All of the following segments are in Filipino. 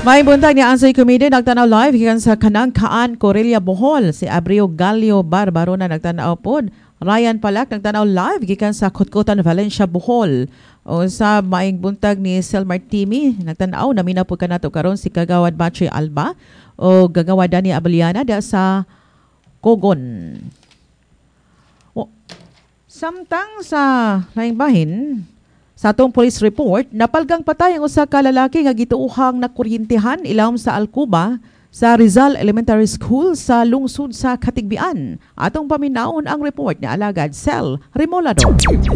May buntag ni Ansoy Comedy nagtanaw live gikan sa kanang Kaan, Corelia, Bohol. Si Abrio Galio Barbaro na nagtanaw pod. Ryan Palak nagtanaw live gikan sa Kutkutan, Valencia, Bohol. O sa maing buntag ni Selmar Timi nagtanaw namina po kanato karon si Kagawad Bachoy Alba o Gagawad Dani Abeliana da sa Kogon. O, samtang sa laing bahin sa atong police report, napalgang patay ang usa ka lalaki nga gituuhang nakuryentihan ilawom sa Alcuba sa Rizal Elementary School sa lungsod sa Katigbian. Atong paminaon ang report ni Alagad Cel Remolado.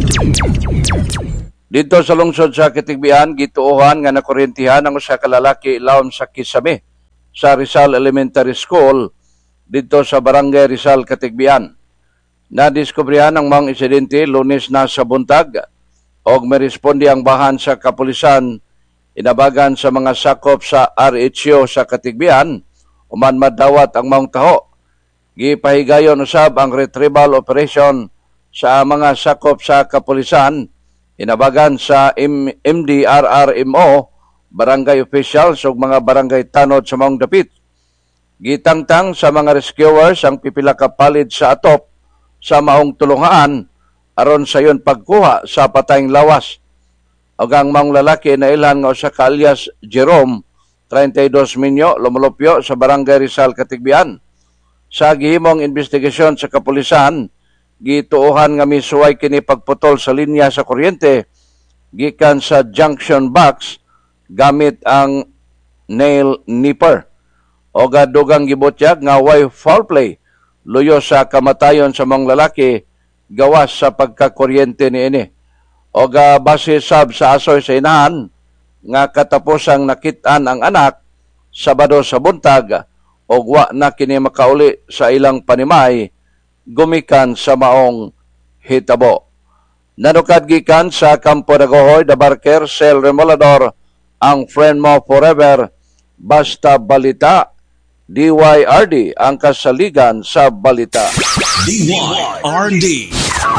Dito sa lungsod sa Katigbian, gituuhan nga nakuryentihan ang usa ka lalaki ilawom sa Kisame sa Rizal Elementary School dito sa Barangay Rizal, Katigbian. Nadiskubrihan ang mga insidente Lunes na sa buntag og meresponde ang bahan sa kapulisan inabagan sa mga sakop sa RHO sa Katigbian uman madawat ang mga taho. Gipahigayon usab ang retrieval operation sa mga sakop sa kapulisan inabagan sa MDRRMO, barangay officials ug mga barangay tanod sa mga dapit. Gitangtang sa mga rescuers ang pipila ka palid sa atop sa maong tulungaan aron sa yon pagkuha sa patayng lawas. Og ang mga lalaki na ilhan nga usa ka alias Jerome, 32 minyo, lumulupyo sa Barangay Rizal, Katigbian. Sa gihimong investigasyon sa kapulisan, gituohan nga misuway kini pagputol sa linya sa kuryente gikan sa junction box gamit ang nail nipper. Og dugang gibutyag nga way foul play luyo sa kamatayon sa mga lalaki gawas sa pagkakuryente niini. O base sab sa asoy sa inahan nga katapusang nakitaan ang anak Sabado sa buntag og wa na kini makauli sa ilang panimay gumikan sa maong hitabo. Nanukad gikan sa Campo de Gohoy, Dabarker, Cel Remolador, ang friend mo forever, basta balita, DYRD ang kasaligan sa balita. DYRD.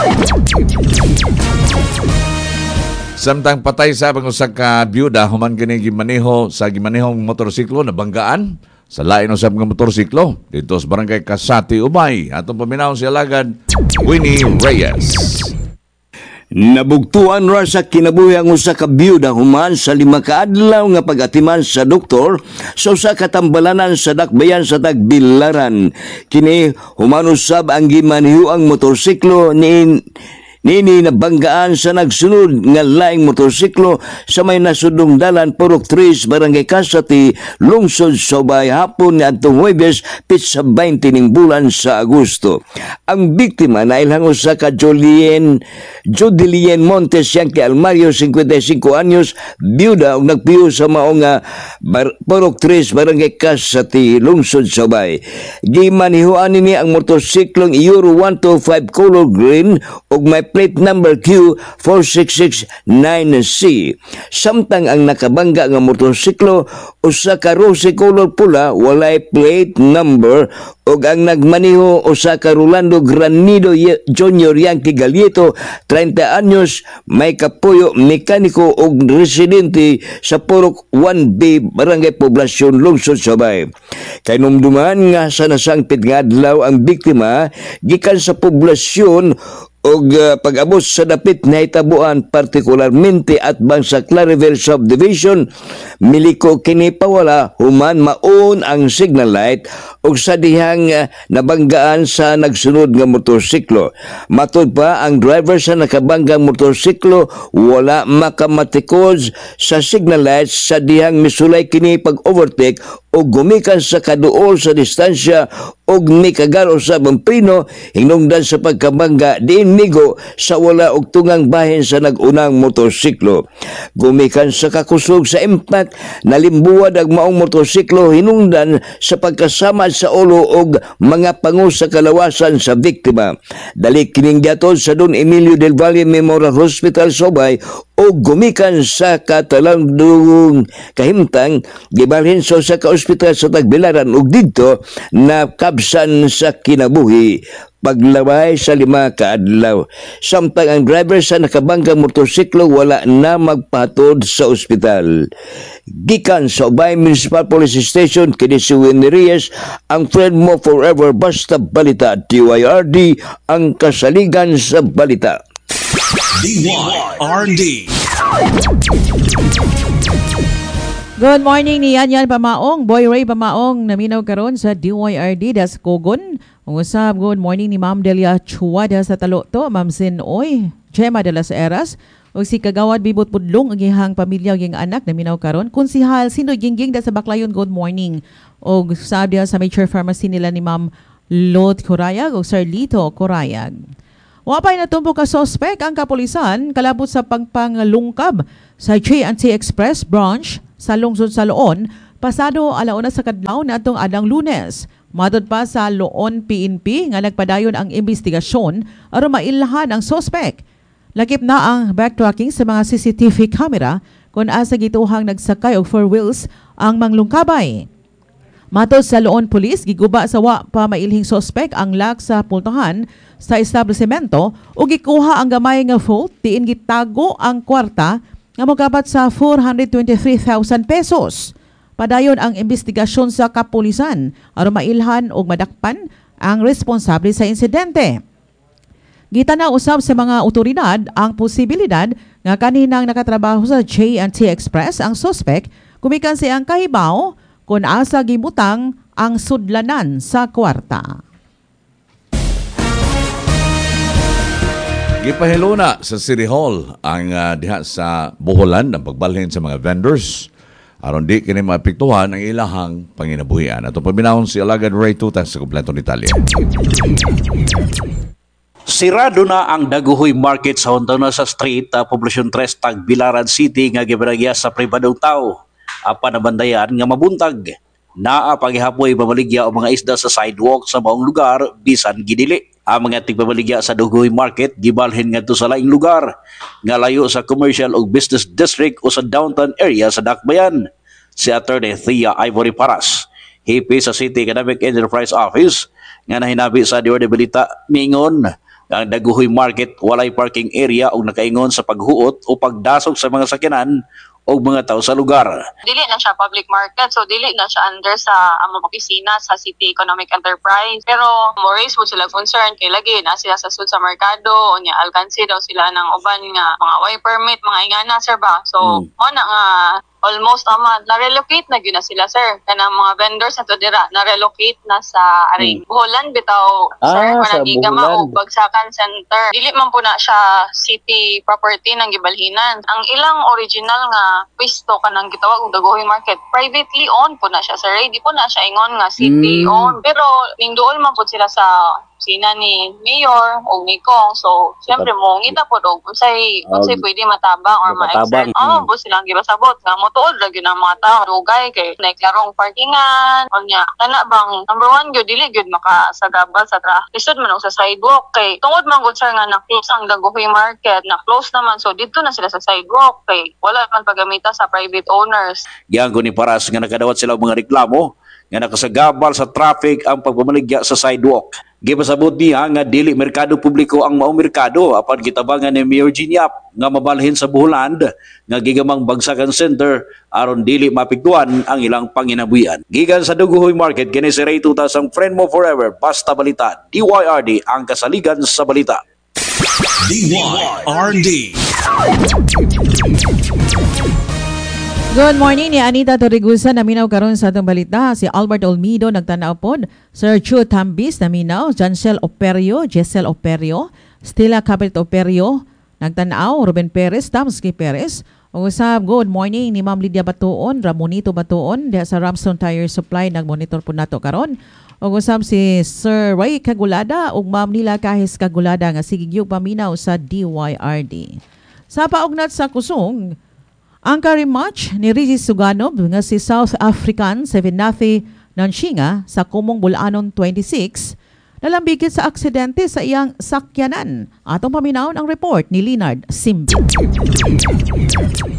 Samtang patay sa pag-usag ka byuda human kini gimaneho sa gimanehong motorsiklo na banggaan sa lain usab nga motorsiklo dito sa Barangay Kasati, Umay. Atong paminaw si Alagad Winnie Reyes. Nabugtuan ra sa kinabuhi ang usa ka byuda human sa 5 ka adlaw nga pag-atiman sa doktor sa usa ka tambalanan sa dakbayan sa Tagbilaran. Kini human usab ang gimaneho ang motorsiklo Nini nabanggaan sa nagsunod nga laing motorsiklo sa may nasudong dalan Purok 3, Barangay Kasati, lungsod sa Ubay hapon ni adtong Huwebes, pitsa 20 ning bulan sa Agosto. Ang biktima na ilang usa ka Jodilien Montes Yankee Almario, 55 anyos, byuda og nagpiyo sa maong Purok 3, Barangay Kasati, lungsod sa Ubay. Gimanihuan nini ang motorsiklong Euro 125 color green og may plate number Q4669C. Samtang ang nakabangga nga motorsiklo usa ka rose color pula walay plate number ug ang nagmaneho usa ka Rolando Granido Jr. Yankee Galieto, 30 anyos, may kapuyo mekaniko ug residente sa Purok 1B, Barangay Poblasyon, lungsod sa Ubay. Kay numduman nga sa nasangpit nga adlaw ang biktima gikan sa poblasyon og pag-abot sa dapit na hitabuan partikularmente at bang sa Clariville Subdivision, miliko kini pawala human maun ang signal light og sa dihang nabanggaan sa nagsunod nga motorsiklo. Matod pa ang driver sa nakabanggang motorsiklo wala makamatikod sa signal light sa dihang misulay kini pag-overtake o gumikan sa kaduol sa distansya og mikagaro sa prino hinungdan sa pagkabangga diin migo sa wala og tungang bahin sa nagunang motorsiklo. Gumikan sa kakusog sa impact, nalimbuwad ang maong motorsiklo hinungdan sa pagkasama sa ulo og mga pangu sa kalawasan sa biktima. Dali kining giatod sa Don Emilio del Valle Memorial Hospital sa Ubay o gumikan sa katalandong kahimtang gibalhin sa ka ospital sa Tagbilaran ug didto na absan sa kinabuhi paglabay sa 5 ka adlaw. Samtang ang driver sa nakabanggang motorsiklo wala na magpatod sa ospital. Gikan sa Ubay Municipal Police Station kini si Winnie Reyes, ang friend mo forever basta balita. DYRD ang kasaligan sa balita. DYRD. Good morning ni Yan Pamaong, Boy Ray Pamaong, naminaw karon sa DYRD das Kogon. Usab, good morning ni Ma'am Delia Chuada sa Taloto, Ma'am Sinoy, Gemma de las Eras, o si Kagawad Bibot Pudlong, ang ihang pamilya ang anak, naminaw karon. Konsihal Sino Gingging da sa Baclayon, good morning. O usab dia sa major pharmacy nila ni Ma'am Lot Corayag o Sir Lito Corayag. Wapay natumpok ka sospek ang kapulisan kalabot sa pagpanglungkab sa J&T Express branch sa lungsod sa Loon, pasado alauna sa kadlaw na atong adang Lunes. Matod pa sa Loon PNP nga nagpadayon ang investigasyon aron mailhan ang sospek. Lakip na ang backtracking sa mga CCTV camera kung asa gituhang nagsakay og four wheels ang manglungkabay. Matod sa Loon Police, giguba sa wa pa mailhing sospek ang lock sa pultahan sa establishmento o gikuha ang gamay nga vault diin gitago ang kwarta nga mogabat sa 423,000 pesos. Padayon ang investigasyon sa kapulisan aron mailhan og madakpan ang responsable sa insidente. Gita na usab sa mga otoridad ang posibilidad nga kaninang nakatrabaho sa J&T Express ang suspect kumikan siyang kahibaw kung asa gimutang ang sudlanan sa kwarta. Gipahilo na sa City Hall ang diha sa Boholan ang pagbalhin sa mga vendors aron di kini maapektuhan ang ilahang panginabuhian. Atong paminahon si Alagad Ray Tutan sa kompletong detalye. Sirado na ang Daguhoy Market sa Hontono sa Street, Poblasyon 3, Tagbilaran City nga gibaragya sa pribadong tao. Apan nabandayan nga mabuntag. Naa paghihapoy pamaligya o mga isda sa sidewalk sa maong lugar bisan gidili. Ang mga tigpabaligya sa Daguhoy Market gibalhin ngadto sa laing lugar nga layo sa commercial o business district o sa downtown area sa Dakbayan. Si Attorney Thea Ivory Paras, hipi sa City Economic Enterprise Office nga nahinabi sa Dior de Balita, mingon ang Daguhoy Market walay parking area o nakaingon sa paghuot o pagdasok sa mga sakyanan o mga tao sa lugar. Dili na siya public market, so dili na siya under sa among opisina sa City Economic Enterprise. Pero mo raise mo sila concern kay lagi na sila sa sud sa merkado o nya alkansi daw sila ng uban nga mga way permit, mga ingana sir ba. So mo na nga almost na-relocate na gyud na sila sir. Kanang mga vendors na to dira na-relocate na sa aring Boholan bitaw sir, sa kanang igama o Boholan. Bagsakan Center. Dili man po na siya city property ng gibalhinan. Ang ilang original nga pwesto kanang gitawag og Daguhoy Market, privately owned po na siya sir. Di po na siya ingon nga city owned. Pero ning duol man po sila sa sina ni Mayor o ni Kong. So, siyempre mo, ngita po do, unsay pwede matabang or Matabang. ma-exert. Po silang gibasabot. Nga mo tuod lagi ng mga tao. Dugay kay naiklarong parkingan. O niya, kana bang, number one, gyud dili gyud makasagabal sa traffic. Lisod man og sa sidewalk. Kay, tungod man gud sir nga na-close ang Daguhoy Market. Na-close naman. So, dito na sila sa sidewalk. Kay, wala man pagamita sa private owners. Gianggo ni Paras nga nakadawat sila og mga reklamo nga nakasagabal sa traffic ang pagpamaligya sa sidewalk. Gipasabot niya nga dili merkado publiko ang maong merkado apan gitabangan ni Mayor Ginyap nga mabalhin sa Boholan nga gigamang Bagsakan Center aron dili mapigtuan ang ilang panginabuhian. Gikan sa Daguhoy Market kini si Ray Tutas ang friend mo forever basta balita. DYRD ang kasaligan sa balita. DYRD. Good morning ni Anita Torregusa, naminaw karon sa atong balita. Si Albert Olmido nagtanaw pod, Sir Chu Tambis naminaw, Jancel Operio, Jessel Operio, Stella Capit Operio nagtanaw, Ruben Perez, Tamski Perez. O usab, good morning ni Ma'am Lydia Batuon, Ramonito Batuon, diha sa Ramston Tire Supply nagmonitor po nato karon. O usab si Sir Ray Kagulada ug Ma'am Nila Kahis Kagulada nga sigigyog paminaw sa DYRD. Sa paugnat sa kusong, ang ka-rematch ni Regis Suganob nga si South African Sevenathi Nanshinga sa Kumong Bulanon 26 nalambigit sa aksidente sa iyang sakyanan. Atong paminawon ang report ni Leonard Simbi.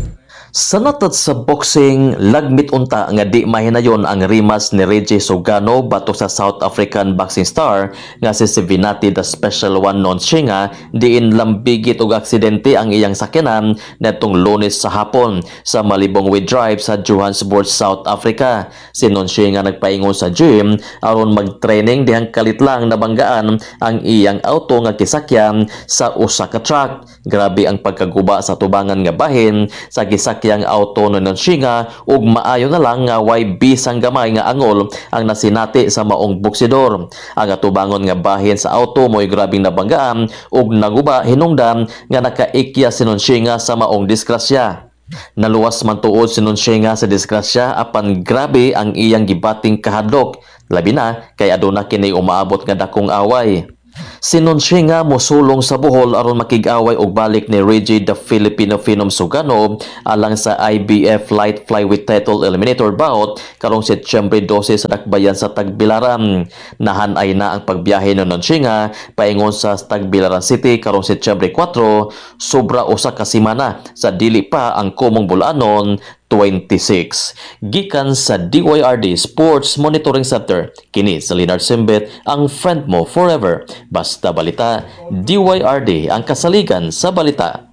Sa natat sa boxing, lagmit unta nga di mahinayon ang rimas ni Reggie Sogano batok sa South African boxing star nga si Vinati the Special One Nonshinga diin lambigit og aksidente ang iyang sakyanan netong Lunes sa hapon sa Malibong Way Drive sa Johannesburg, South Africa. Si Nonshinga nagpaingon sa gym aron mag-training dihang kalit lang nabanggaan ang iyang auto nga kisakyan sa usa ka truck. Grabe ang pagkaguba sa tubangan nga bahin sa gisakyang auto ni Nonshinga ug maayo na lang nga way bisang gamay nga angol ang nasinati sa maong boksidor. Ang atubangon nga bahin sa auto mo'y grabing nabanggaan ug naguba hinungdan nga nakaikya si Nonshinga sa maong disgrasya. Naluwas man tuod si Nonshinga sa disgrasya apan grabe ang iyang gibating kahadlok, labi na kay aduna kini umaabot nga dakong away. Si Nonshinga mosulong sa Bohol aron makig-away og balik ni Reggie the Filipino Phenom Sogano alang sa IBF Light Flyweight Title Eliminator bout karong Setyembre 12 sa dakbayan sa Tagbilaran. Nahanay na ang pagbiyahe ni Nonshinga paingon sa Tagbilaran City karong Setyembre 4, sobra usa ka semana sa dili pa ang kumong bulanon 26. Gikan sa DYRD Sports Monitoring Center, kini sa Leonard Simbet, ang friend mo forever. Basta balita, DYRD ang kasaligan sa balita.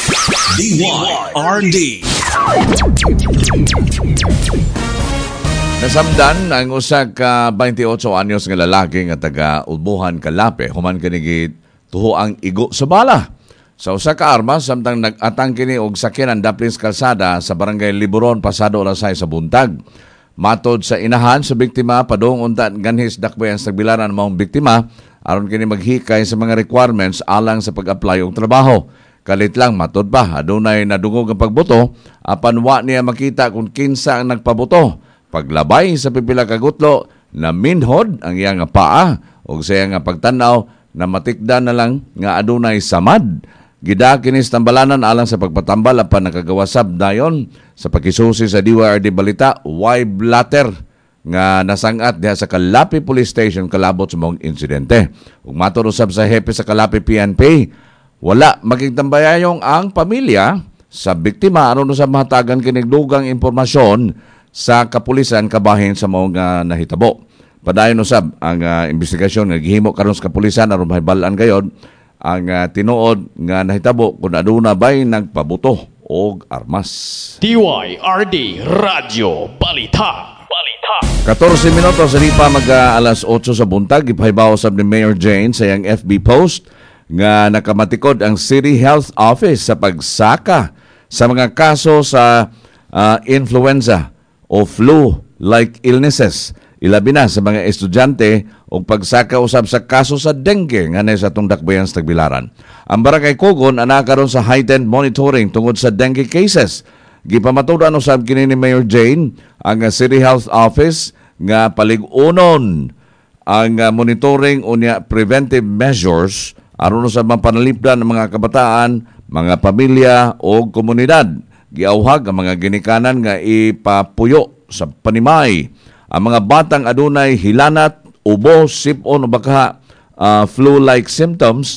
DYRD. Nasamdan ang usa ka 28 anyos nga lalaki nga taga Ulbuhan, Kalape, human kini tuho ang igo sa bala. Sa usa ka armas samtang nag-atang kini og sakyanan Daplins Kalsada sa Barangay Liburon pasado alas 6 sa buntag. Matod sa inahan sa biktima padung unta ganhis dakbayan sa Tagbilaran maong biktima aron kini maghikay sa mga requirements alang sa pag-apply og trabaho. Kalit lang matod pa adunay nadungog ang pagboto apan wa niya makita kung kinsa ang nagpaboto. Paglabay sa pipila ka gutlo na minhod ang iyang paa og sa iyang pagtanaw na matikdan na lang nga adunay samad. Gida kinis tambalanan alang sa pagpatambal apan nakagawasab dayon sa pagkisusi sa DYRD Balita why blatter nga nasangat diha sa Kalapi Police Station kalabot sa mong insidente. Ug matud usab sa hepe sa Kalapi PNP, wala magigtambayayong ang pamilya sa biktima aron usab mahatagan kining dugang impormasyon sa kapulisan kabahin sa mong nahitabo. Padayon usab ang investigasyon nga gihimo karon sa kapulisan aron mahibalan gayod ang tinuod nga nahitabo kung aduna ba'y nagpabuto og armas. DYRD Radio Balita. 14 minutos sa lipa mag-alas 8 sa buntag, ipahibaw sab ni Mayor Jane sa iyang FB post nga nakamatikod ang City Health Office sa pagsaka sa mga kaso sa influenza o flu-like illnesses. Ilabi na sa mga estudyante o pagsaka usab sa kaso sa dengue nga sa atong dakbayan sa Tagbilaran. Ang Barangay Cogon ana karon sa heightened monitoring tungod sa dengue cases. Gipamatudan usab kini ni Mayor Jane ang City Health Office nga palig-unon ang monitoring unya preventive measures aron sa mapanalipdan ng mga kabataan, mga pamilya o komunidad. Giauhag ang mga ginikanan nga ipapuyo sa panimay ang mga batang adunay hilanat, ubo, sipon o baka flu-like symptoms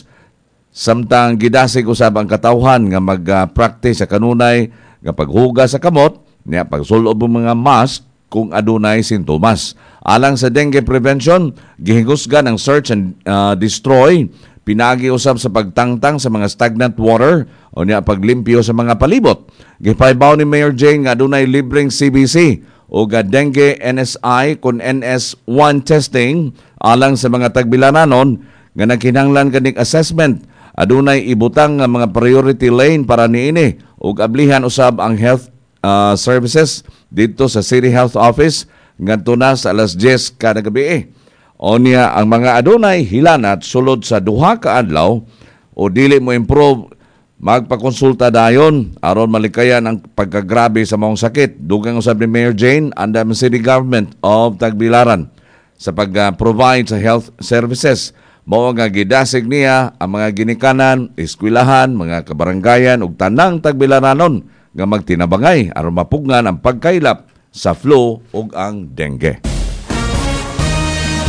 samtang gidasig usab ang katawhan nga mag-practice sa kanunay nga paghuga sa kamot niya pagsulob ng mga mask kung adunay sintomas. Alang sa dengue prevention, gihigusgan ang search and destroy, pinagi usab sa pagtangtang sa mga stagnant water o niya paglimpyo sa mga palibot. Gipaybaw ni Mayor Jane nga adunay libreng CBC o dengue NSI kun NS1 testing alang sa mga Tagbilaranon nga nagkinahanglan kaning assessment. Adunay ibutang nga mga priority lane para niini ug ablihan usab ang health services dito sa City Health Office ngadto na sa alas 10 kada gabi. O niya ang mga adunay hilanat sulod sa duha ka adlaw o dili mo improve, magpakonsulta dayon aron malikayan ang pagkagrabe sa maong sakit. Dugang usab ni Mayor Jane and the City Government of Tagbilaran sa pag-provide sa health services. Mao nga gidasig niya ang mga ginikanan, eskwelahan, mga kabaranggayan ug tanang Tagbilaranon nga magtinabangay aron mapugnan ang pagkailap sa flu ug ang dengue.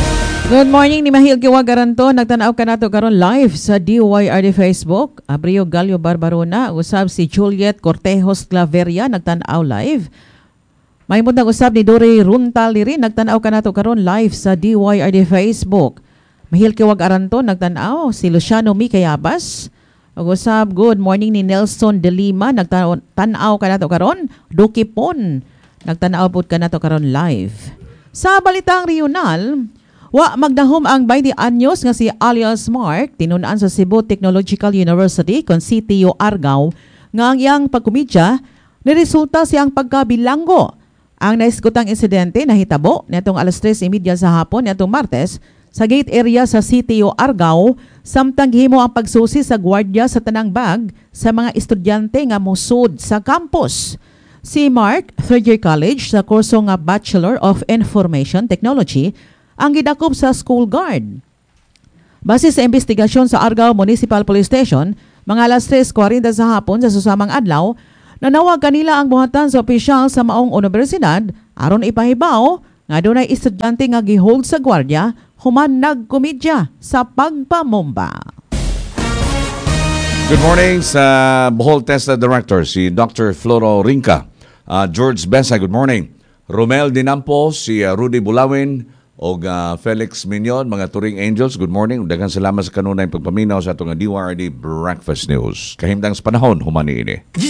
Good morning ni Mahil Kiwagaranto. Nagtanaw ka nato karon live sa DYRD Facebook. Abrio Galio Barbarona. Usab si Juliet Cortejos Claveria. Nagtanaw live. May mundang usab ni Dore Runtal rin. Nagtanaw ka nato karon live sa DYRD Facebook. Mahil Kiwagaranto. Nagtanaw si Luciano Mikayabas. Usab good morning ni Nelson De Lima. Nagtanaw ka nato karon. Dukipon. Nagtanaw pod ka nato karon live. Sa balitang regional, wa magdahom ang 20 anyos nga si alias Mark tinun-an sa Cebu Technological University kon CTU Argao nga ang iyang pagkomedya niresulta siyang pagkabilanggo. Ang naisgutang insidente nahitabo nitong alas 3:30 sa hapon nitong Martes sa gate area sa CTU Argao samtang gihimo ang pagsusi sa gwardiya sa tanang bag sa mga estudyante nga mosud sa campus. Si Mark, third year college sa kurso nga Bachelor of Information Technology ang gidakop sa school guard. Base sa investigasyon sa Argao Municipal Police Station, mga alas 3:40 sa hapon sa susamang adlaw, nanawag kanila ang buhatan sa opisyal sa maong universidad aron ipahibaw nga dunay estudyante nga gihold sa gwardiya human nagkomedya sa pagpamomba. Good morning sa Bohol TESDA Director, si Dr. Floro Rinca. George Besa, good morning. Romel Dinampo, si Rudy Bulawin, o Felix Mignon, mga Turing Angels, good morning. Daghang salamat sa kanunay pagpaminaw sa itong DYRD Breakfast News. Kahimtang sa panahon, humani ini.